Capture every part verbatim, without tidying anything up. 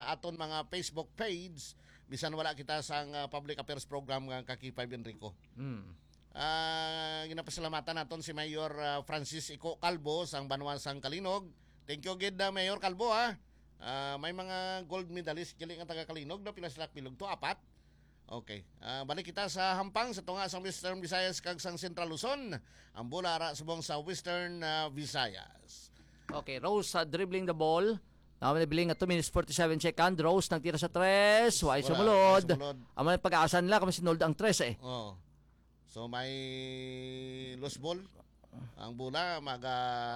aton mga Facebook page bisan wala kita sa uh, public affairs program nga Kakipay Enrico. Mm. Uh, ginapasalamatan naton si Mayor uh, Francis Ico Calvo sang Banwasang Kalinog. Thank you gid uh, Mayor Calvo ha. Uh, may mga gold medalist kili nga taga Kalinog na pila sila pilog to apat. Okay. Uh, balik kita sa hampang sa tunga sa Western Visayas kag sang Central Luzon. Ang bola ara subong sa Western uh, Visayas. Okay, Rose uh, dribbling the ball. Now, nabiling at two minutes forty-seven second. Rose nagtira sa tres. Why sumulod. Ang mga pag-aasan nila kami sinulod ang tres eh. Oh. So may lost ball. Ang bola maga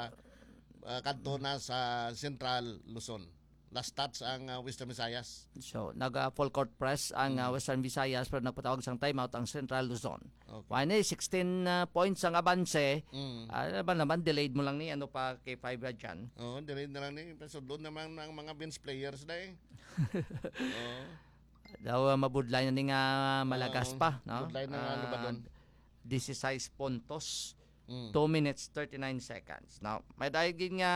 uh, kanto na sa Central Luzon. Last touch ang uh, Western Visayas. So, nag-full uh, court press ang uh, Western Visayas pero nagpatawag sang timeout ang Central Luzon. Okay. Why na sixteen uh, points ang abanse. Mm. Ano ba naman, delayed mo lang ni ano pa kay five dyan. Oo, oh, delayed na lang ni. So, doon naman ang mga bench players na eh. Oo. Daw uh, mabudlay na ni nga Malagas Oo, pa. No? budlay na nga, ano ba doon? sixteen puntos. Mm. two minutes thirty-nine seconds. Now, may dahil nga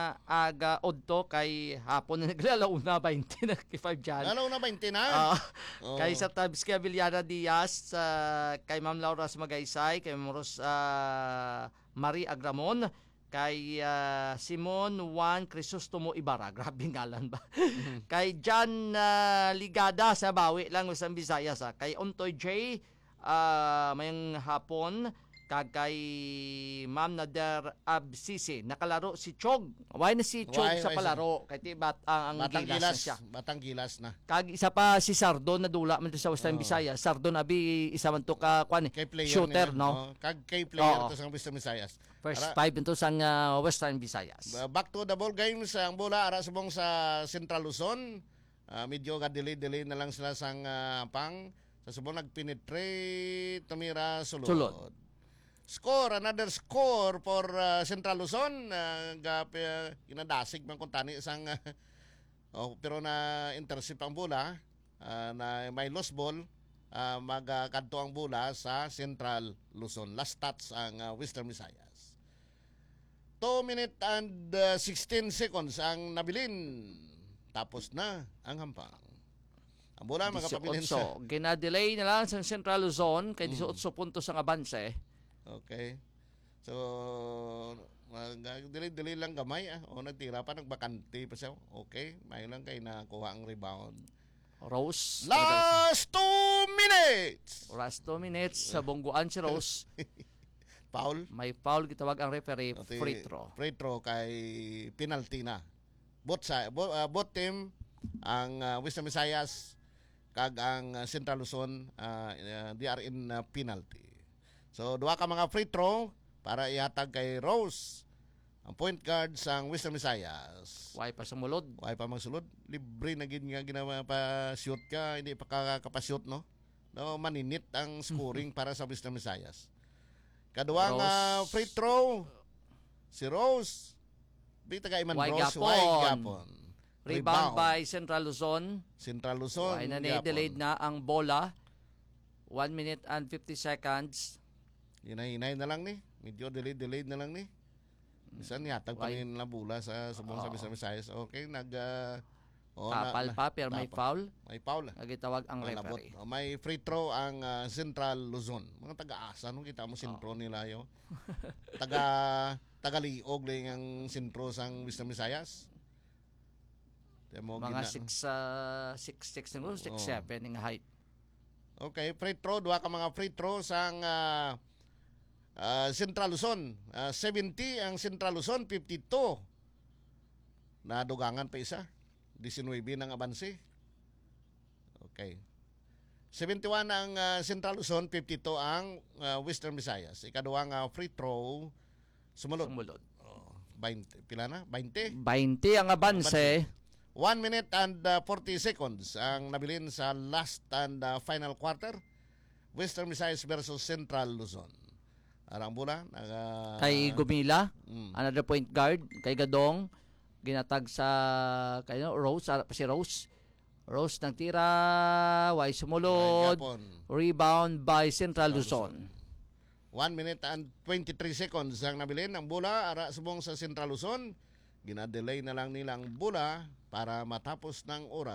aga odto kay hapon na naglalauna twenty na kay five dyan. Lalo na twenty na? Uh, oh. Kay sa tabs kay Villana Diaz, uh, kay Ma'am Laura Magaysay, kay Ma'am Ros uh, Marie Agramon, kay uh, Simon Juan Crisostomo Ibarra. Grabe ngalan ba? Mm-hmm. Kay John uh, Ligada sa Bawi lang sa Visayas. Ha? Kay Ontoy J, uh, mayang hapon, kag kay Ma'am Nader Absisi nakalaro si Chog. Why na si Chog Why, sa why, palaro? Kay tibat ang, ang Batang gilas, gilas na siya. Batang gilas na. Kag isa pa si Sardon na dula man to sa Western Oh. Visayas. Sardon abi isa man to ka kwan Kay player shooter nila. no. Oh, kag kay player Oo. to sa Western Visayas. First Ara, five into sang uh, Western Visayas. uh, back to the ball game sa ang bola ara subong sa Central Luzon. Uh, medyo ga delay-delay na lang sila sang uh, pang sa subong nagpenetrate tumira sulod. Sulod. Score, another score for uh, Central Luzon. Uh, gap, uh, inadasig man kung tani isang uh, oh, pero na intercept ang bola uh, na may lost ball uh, magkadto ang bola sa Central Luzon. Last touch ang uh, Western Visayas. two minutes and uh, sixteen seconds ang nabilin. Tapos na ang hampang. Ang bola magapabilin sa... Gina-delay na lang sa Central Luzon kay eighteen puntos ang abanse. Okay. So, mag-delay-delay lang gamay. Ah. O, nagtira pa, nagbakante pa siya. Okay. May lang kayo nakuha ang rebound. Rose. Last two minutes! Last two minutes sa bungguan si Rose. Foul. May foul gitawag ang referee, Ati, free throw. Free throw kay penalty na. Both, sa, both, uh, both team, ang uh, Western Visayas, kag ang uh, Central Luzon, uh, uh, they are in uh, penalty. So, duha ka mga free throw para ihatag kay Rose, ang point guard sa Western Visayas. Why pa sumulod? Why pa magsulod? Libre na gid nga ginawa pa shoot ka, hindi pa kakapashoot no. No, maninit ang scoring para sa Western Visayas. Kaduang uh, free throw si Rose. Bita ka Iman Why Rose, gapon? why gapon? Rebound by Central Luzon. Central Luzon. Why na gapon. delayed na ang bola. one minute and fifty seconds. Hinay-hinay na lang ni. Medyo delayed-delayed na lang ni. Bisan yatag pa Why? rin na bula sa subong sa Western Visayas. Okay, nag uh, oh, Tapal pa, pero may foul. May foul. Nagitawag ang Malabot. referee. Oh, may free throw ang uh, Central Luzon. Mga taga-asa no kita mo sentro nila yo. Taga taga-liog lang ang sentro sang Western Visayas. Demo Mga gina- six six siguro, six seven yung height. Okay, free throw duha ka mga free throw sang uh, uh, Central Luzon. Uh, seventy ang Central Luzon, fifty-two. Nadugangan pa isa. nineteen ang abanse. Okay. seventy-one ang uh, Central Luzon, fifty-two ang uh, Western Visayas. Ikaduhang uh, free throw sumulod. Sumulod. Oh, twenty pila na? twenty. twenty ang abanse. one minute and uh, forty seconds ang nabilin sa last and uh, final quarter. Western Visayas versus Central Luzon. Arang bola naga Kay Gumila, Mm. another point guard. Kay Gadong, ginatag sa kay no, Rose, ara pa si Rose. Rose nang tira, why sumulod. Ay, gapon. Rebound by Central Luzon. one minute and twenty-three seconds ang nabilin ang bola ara subong sa Central Luzon. Gina-delay na lang nilang bola para matapos ng oras.